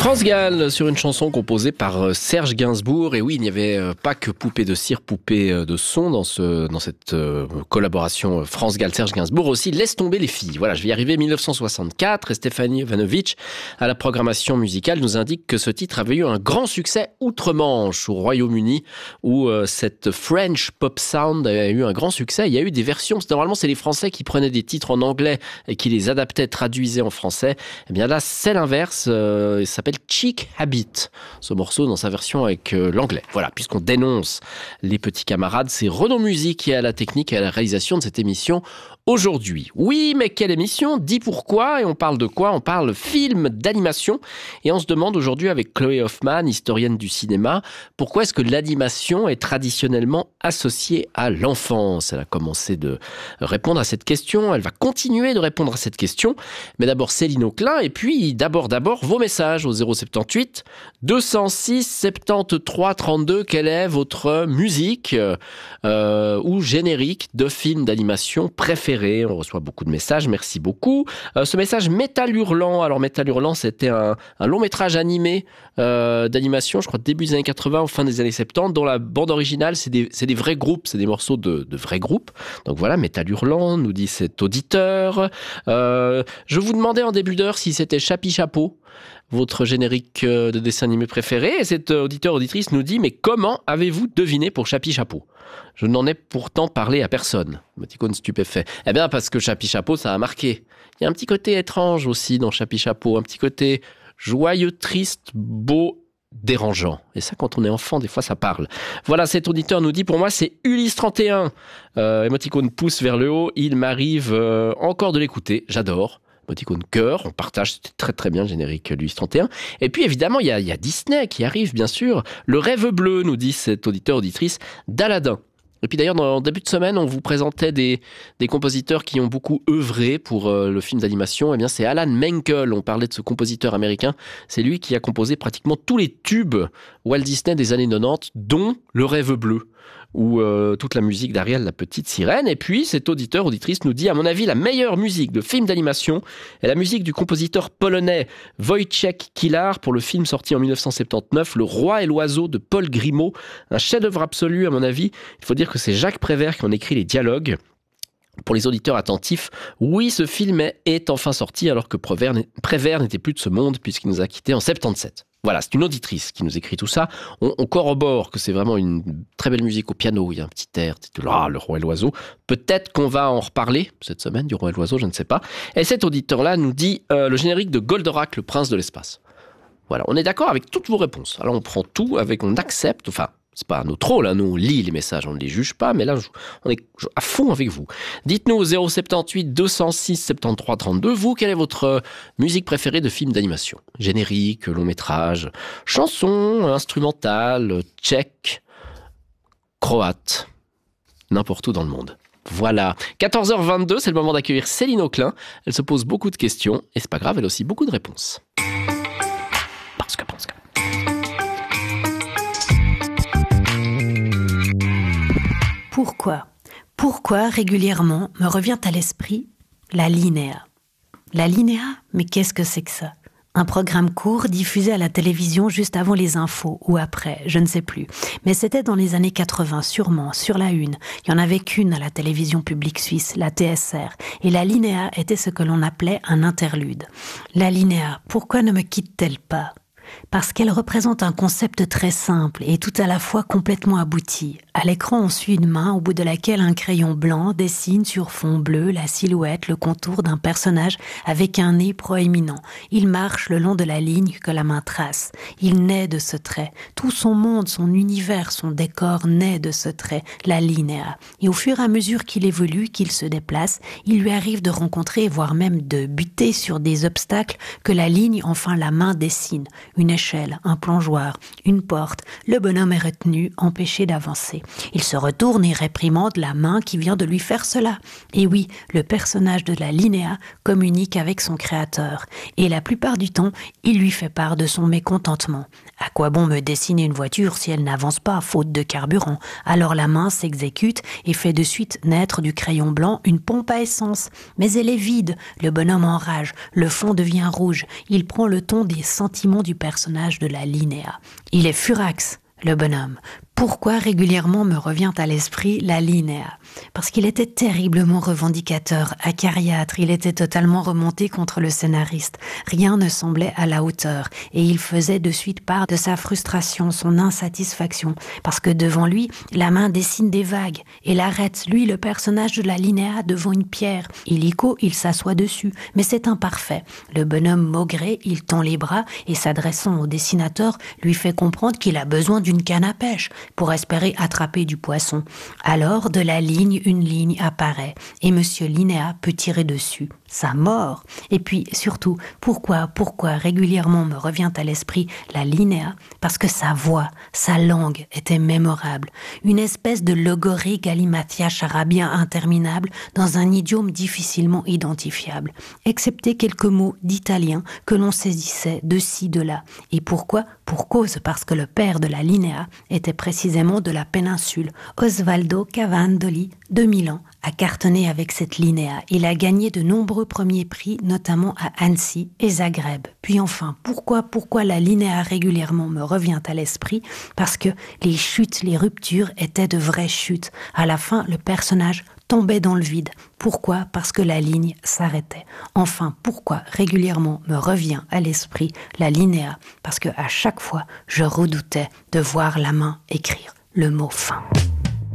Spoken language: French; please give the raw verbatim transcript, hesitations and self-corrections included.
France Gall sur une chanson composée par Serge Gainsbourg. Et oui, il n'y avait pas que Poupée de cire, Poupée de son dans, ce, dans cette euh, collaboration France Gall-Serge Gainsbourg. Aussi, Laisse tomber les filles. Voilà, je vais y arriver. mille neuf cent soixante-quatre, et Stéphanie Ivanovic, à la programmation musicale, nous indique que ce titre avait eu un grand succès outre-Manche, au Royaume-Uni, où euh, cette French pop sound a eu un grand succès. Il y a eu des versions, normalement c'est les Français qui prenaient des titres en anglais et qui les adaptaient, traduisaient en français. Et bien là, c'est l'inverse. Euh, il s'appelle Chic Habit, ce morceau dans sa version avec euh, l'anglais. Voilà, puisqu'on dénonce les petits camarades, c'est Renaud Musique qui est à la technique et à la réalisation de cette émission aujourd'hui. Oui, mais quelle émission? Dis pourquoi, et on parle de quoi? On parle film d'animation, et on se demande aujourd'hui avec Chloé Hoffman, historienne du cinéma, pourquoi est-ce que l'animation est traditionnellement associée à l'enfance? Elle a commencé de répondre à cette question, elle va continuer de répondre à cette question, mais d'abord Céline Auclin, et puis d'abord, d'abord vos messages au zéro soixante-dix-huit deux cent six soixante-treize trente-deux. Quelle est votre musique euh, ou générique de film d'animation préféré? On reçoit beaucoup de messages, merci beaucoup. Euh, ce message Métal Hurlant, alors Métal Hurlant, c'était un, un long métrage animé euh, d'animation, je crois début des années quatre-vingts ou fin des années soixante-dix, dont la bande originale, c'est des, c'est des vrais groupes, c'est des morceaux de, de vrais groupes. Donc voilà, Métal Hurlant, nous dit cet auditeur. Euh, je vous demandais en début d'heure si c'était Chapi Chapeau, votre générique de dessin animé préféré, et cet auditeur auditrice nous dit: mais comment avez-vous deviné pour Chapi Chapeau? Je n'en ai pourtant parlé à personne. Moticône stupéfait. Eh bien parce que Chapi Chapeau, ça a marqué. Il y a un petit côté étrange aussi dans Chapi Chapeau, un petit côté joyeux, triste, beau, dérangeant. Et ça, quand on est enfant, des fois, ça parle. Voilà, cet auditeur nous dit: pour moi, c'est Ulysse trente et un. Euh, émoticône pouce vers le haut. Il m'arrive euh, encore de l'écouter. J'adore. Émoticône cœur, on partage, c'était très très bien le générique Ulysse trente et un. Et puis évidemment, il y a, il y a Disney qui arrive, bien sûr. Le rêve bleu, nous dit cet auditeur auditrice, d'Aladin. Et puis d'ailleurs, dans le début de semaine, on vous présentait des, des compositeurs qui ont beaucoup œuvré pour euh, le film d'animation. Eh bien, c'est Alan Menkel. On parlait de ce compositeur américain. C'est lui qui a composé pratiquement tous les tubes Walt Disney des années quatre-vingt-dix, dont Le Rêve bleu, ou euh, toute la musique d'Ariel, la petite sirène. Et puis, cet auditeur, auditrice nous dit: à mon avis, la meilleure musique de film d'animation est la musique du compositeur polonais Wojciech Kilar pour le film sorti en dix-neuf cent soixante-dix-neuf, Le Roi et l'Oiseau de Paul Grimaud. Un chef-d'œuvre absolu, à mon avis. Il faut dire que c'est Jacques Prévert qui en écrit les dialogues. Pour les auditeurs attentifs, oui, ce film est, est enfin sorti alors que Prévert, Prévert n'était plus de ce monde puisqu'il nous a quittés en soixante-dix-sept. Voilà, c'est une auditrice qui nous écrit tout ça. On, on corrobore que c'est vraiment une très belle musique au piano. Il y a un petit air, ah, Le Roi et l'Oiseau. Peut-être qu'on va en reparler cette semaine du Roi et l'Oiseau, je ne sais pas. Et cet auditeur-là nous dit euh, le générique de Goldorak, le prince de l'espace. Voilà, on est d'accord avec toutes vos réponses. Alors on prend tout, avec, on accepte, enfin... c'est pas nos trolls, hein. Nous on lit les messages, on ne les juge pas, mais là on est à fond avec vous. Dites-nous au zéro soixante-dix-huit deux cent six soixante-treize trente-deux, vous, quelle est votre musique préférée de film d'animation? Générique, long métrage, chanson, instrumentale, tchèque, croate, n'importe où dans le monde. Voilà, quatorze heures vingt-deux, c'est le moment d'accueillir Céline Auclin. Elle se pose beaucoup de questions, et c'est pas grave, elle a aussi beaucoup de réponses. Parce que, parce que... Pourquoi Pourquoi régulièrement me revient à l'esprit la Linéa? La Linéa, mais qu'est-ce que c'est que ça? Un programme court diffusé à la télévision juste avant les infos, ou après, je ne sais plus. Mais c'était dans les années quatre-vingts, sûrement, sur la une. Il n'y en avait qu'une à la télévision publique suisse, la T S R. Et la Linéa était ce que l'on appelait un interlude. La Linéa, pourquoi ne me quitte-t-elle pas ? Parce qu'elle représente un concept très simple et tout à la fois complètement abouti. À l'écran, on suit une main au bout de laquelle un crayon blanc dessine sur fond bleu la silhouette, le contour d'un personnage avec un nez proéminent. Il marche le long de la ligne que la main trace. Il naît de ce trait. Tout son monde, son univers, son décor naît de ce trait, la linéa. Et au fur et à mesure qu'il évolue, qu'il se déplace, il lui arrive de rencontrer, voire même de buter sur des obstacles que la ligne, enfin la main dessine. Une échelle, un plongeoir, une porte. Le bonhomme est retenu, empêché d'avancer. Il se retourne et réprimande la main qui vient de lui faire cela. Et oui, le personnage de la Linéa communique avec son créateur. Et la plupart du temps, il lui fait part de son mécontentement. À quoi bon me dessiner une voiture si elle n'avance pas, faute de carburant? Alors la main s'exécute et fait de suite naître du crayon blanc une pompe à essence. Mais elle est vide. Le bonhomme enrage. Le fond devient rouge. Il prend le ton des sentiments du personnage personnage de la Linéa. Il est furax, le bonhomme. Pourquoi régulièrement me revient à l'esprit la Linéa ? Parce qu'il était terriblement revendicateur, acariâtre, il était totalement remonté contre le scénariste. Rien ne semblait à la hauteur et il faisait de suite part de sa frustration, son insatisfaction, parce que devant lui, la main dessine des vagues et l'arrête, lui le personnage de la Linéa, devant une pierre. Illico, il s'assoit dessus, mais c'est imparfait. Le bonhomme maugré, il tend les bras et s'adressant au dessinateur, lui fait comprendre qu'il a besoin d'une canne à pêche pour espérer attraper du poisson. Alors, de la ligne, une ligne apparaît, et Monsieur Linéa peut tirer dessus. Sa mort. Et puis, surtout, pourquoi, pourquoi régulièrement me revient à l'esprit la Linéa ? Parce que sa voix, sa langue était mémorable. Une espèce de logorée galimatia charabia interminable dans un idiome difficilement identifiable, excepté quelques mots d'italien que l'on saisissait de ci, de là. Et pourquoi ? Pour cause, parce que le père de la Linéa était précisément de la péninsule. Osvaldo Cavandoli, de Milan, a cartonné avec cette Linéa. Il a gagné de nombreux premiers prix, notamment à Annecy et Zagreb. Puis enfin, pourquoi, pourquoi la Linéa régulièrement me revient à l'esprit ? Parce que les chutes, les ruptures étaient de vraies chutes. À la fin, le personnage tombait dans le vide. Pourquoi ? Parce que la ligne s'arrêtait. Enfin, pourquoi régulièrement me revient à l'esprit la Linéa ? Parce que à chaque fois, je redoutais de voir la main écrire le mot fin.